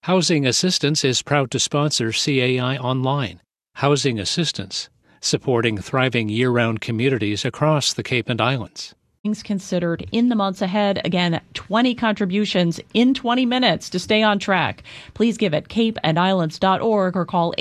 Housing Assistance is proud to sponsor CAI Online. Housing Assistance, supporting thriving year-round communities across the Cape and Islands. Things considered in the months ahead. Again, 20 contributions in 20 minutes to stay on track. Please give at capeandislands.org or call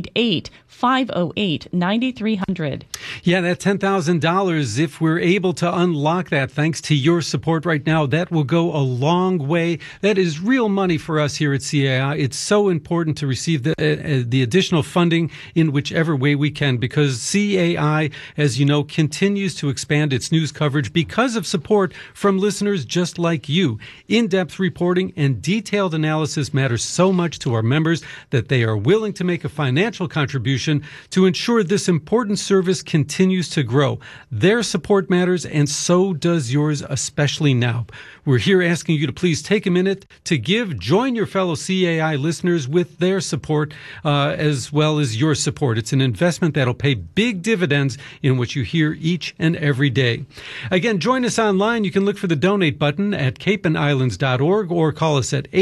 888-508-9300. Yeah, that $10,000, if we're able to unlock that thanks to your support right now, that will go a long way. That is real money for us here at CAI. It's so important to receive the additional funding in whichever way we can, because CAI, as you know, continues to expand its news coverage because of support from listeners just like you. In-depth reporting and detailed analysis matters so much to our members that they are willing to make a financial contribution to ensure this important service continues to grow. Their support matters, and so does yours, especially now. We're here asking you to please take a minute to give. Join your fellow CAI listeners with their support as well as your support. It's an investment that'll pay big dividends in what you hear each and every day. Again, join us online. You can look for the donate button at capeandislands.org or call us at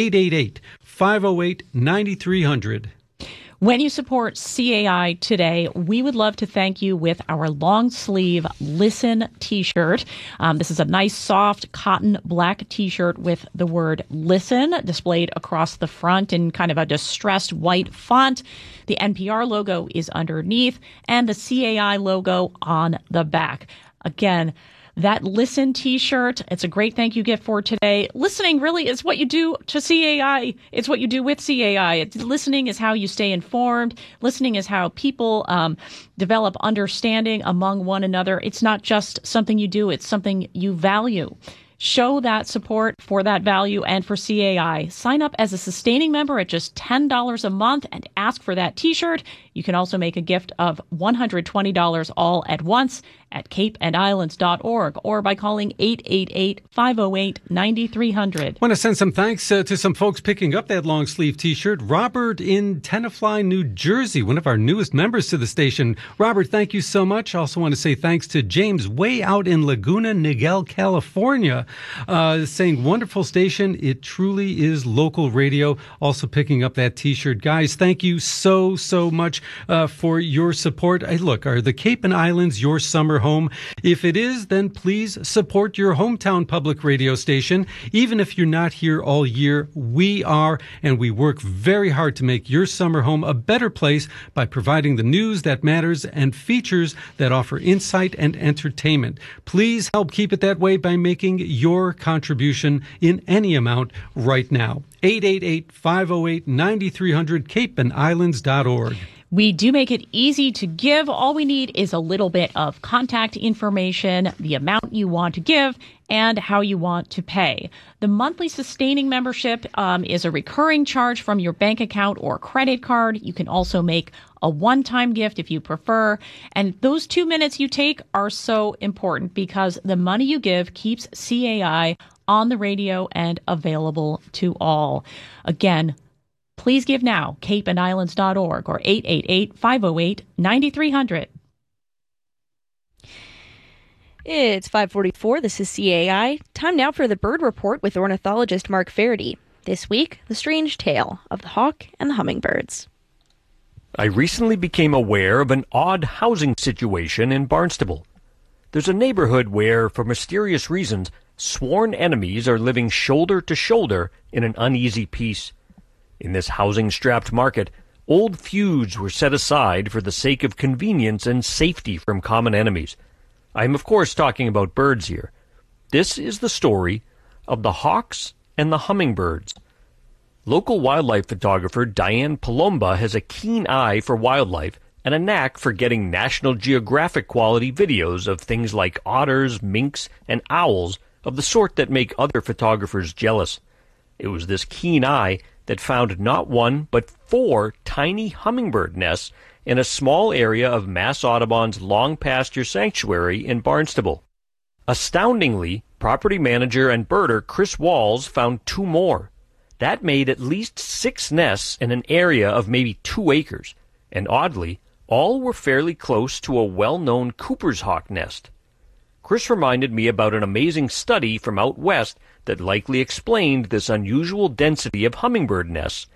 888-508-9300. When you support CAI today, we would love to thank you with our long sleeve Listen t-shirt. This is a nice soft cotton black t-shirt with the word Listen displayed across the front in kind of a distressed white font. The NPR logo is underneath and the CAI logo on the back. Again, that Listen t-shirt, it's a great thank you gift for today. Listening really is what you do to CAI. It's what you do with CAI. Listening is how you stay informed. Listening is how people develop understanding among one another. It's not just something you do, it's something you value. Show that support for that value and for CAI. Sign up as a sustaining member at just $10 a month and ask for that t-shirt. You can also make a gift of $120 all at once at capeandislands.org or by calling 888-508-9300. Want to send some thanks to some folks picking up that long sleeve t-shirt. Robert in Tenafly, New Jersey, one of our newest members to the station. Robert, thank you so much. Also want to say thanks to James way out in Laguna Niguel, California, saying wonderful station. It truly is local radio. Also picking up that t-shirt. Guys, thank you so much for your support. Hey, look, are the Cape and Islands your summer home? If it is, then please support your hometown public radio station. Even if you're not here all year, we are, and we work very hard to make your summer home a better place by providing the news that matters and features that offer insight and entertainment. Please help keep it that way by making your contribution in any amount right now. 888-508-9300, capeandislands.org. We do make it easy to give. All we need is a little bit of contact information, the amount you want to give, and how you want to pay. The monthly sustaining membership is a recurring charge from your bank account or credit card. You can also make a one-time gift if you prefer. And those 2 minutes you take are so important because the money you give keeps CAI on the radio and available to all. Again, please give now, capeandislands.org or 888-508-9300. It's 5:44. This is CAI. Time now for the Bird Report with ornithologist Mark Faraday. This week, the strange tale of the hawk and the hummingbirds. I recently became aware of an odd housing situation in Barnstable. There's a neighborhood where, for mysterious reasons, sworn enemies are living shoulder to shoulder in an uneasy peace. In this housing-strapped market, old feuds were set aside for the sake of convenience and safety from common enemies. I am, of course, talking about birds here. This is the story of the hawks and the hummingbirds. Local wildlife photographer Diane Palomba has a keen eye for wildlife and a knack for getting National Geographic quality videos of things like otters, minks, and owls of the sort that make other photographers jealous. It was this keen eye that found not one but 4 tiny hummingbird nests in a small area of Mass Audubon's Long Pasture Sanctuary in Barnstable. Astoundingly, property manager and birder Chris Walls found 2 more. That made at least 6 nests in an area of maybe 2 acres, and oddly, all were fairly close to a well-known Cooper's hawk nest. Chris reminded me about an amazing study from out west that likely explained this unusual density of hummingbird nests